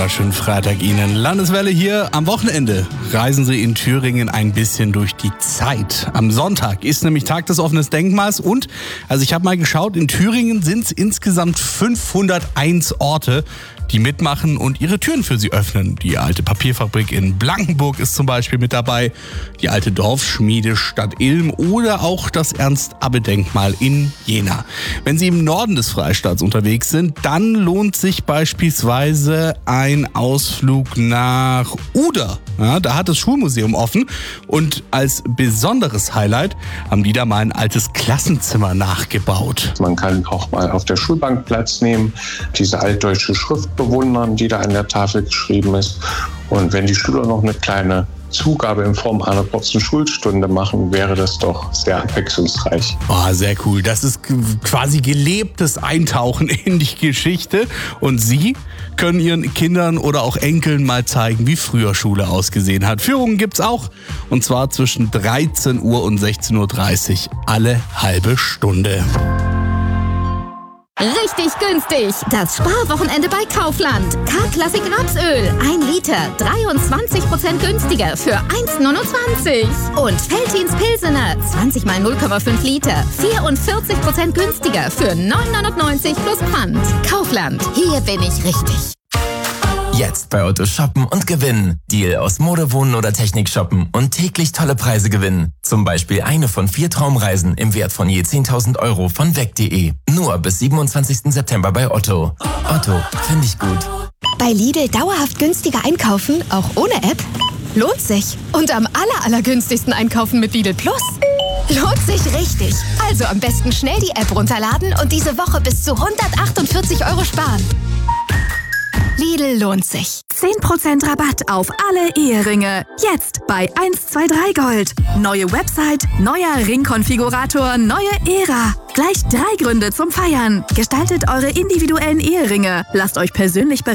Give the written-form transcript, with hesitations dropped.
wunderschönen Freitag Ihnen. Landeswelle hier. Am Wochenende reisen Sie in Thüringen ein bisschen durch die Zeit. Am Sonntag ist nämlich Tag des offenen Denkmals und, also ich habe mal geschaut, in Thüringen sind es insgesamt 501 Orte, die mitmachen und ihre Türen für Sie öffnen. Die alte Papierfabrik in Blankenburg ist zum Beispiel mit dabei, die alte Dorfschmiede Stadt Ilm oder auch das Ernst-Abbe-Denkmal in Jena. Wenn Sie im Norden des Freistaats unterwegs sind, dann lohnt sich beispielsweise ein Ausflug nach Uder. Ja, da hat das Schulmuseum offen und als besonderes Highlight haben die da mal ein altes Klassenzimmer nachgebaut. Man kann auch mal auf der Schulbank Platz nehmen, diese altdeutsche Schrift bewundern, die da an der Tafel geschrieben ist. Und wenn die Schüler noch eine kleine Zugabe in Form einer kurzen Schulstunde machen, wäre das doch sehr abwechslungsreich. Oh, sehr cool. Das ist quasi gelebtes Eintauchen in die Geschichte. Und Sie können Ihren Kindern oder auch Enkeln mal zeigen, wie früher Schule ausgesehen hat. Führungen gibt's auch. Und zwar zwischen 13 Uhr und 16.30 Uhr alle halbe Stunde. Richtig günstig! Das Sparwochenende bei Kaufland. K-Classic Rapsöl. 1 Liter. 23% günstiger für 1,29. Und Veltins Pilsener. 20 mal 0,5 Liter. 44% günstiger für 9,99 plus Pfand. Kaufland. Hier bin ich richtig. Jetzt bei Otto shoppen und gewinnen. Deal aus Mode, Wohnen oder Technik shoppen und täglich tolle Preise gewinnen. Zum Beispiel eine von 4 Traumreisen im Wert von je 10.000 Euro von weg.de. Nur bis 27. September bei Otto. Otto, finde ich gut. Bei Lidl dauerhaft günstiger einkaufen, auch ohne App? Lohnt sich. Und am allergünstigsten einkaufen mit Lidl Plus? Lohnt sich richtig. Also am besten schnell die App runterladen und diese Woche bis zu 148 Euro sparen. Lidl lohnt sich. 10% Rabatt auf alle Eheringe. Jetzt bei 123 Gold. Neue Website, neuer Ringkonfigurator, neue Ära. Gleich 3 Gründe zum Feiern. Gestaltet eure individuellen Eheringe. Lasst euch persönlich beraten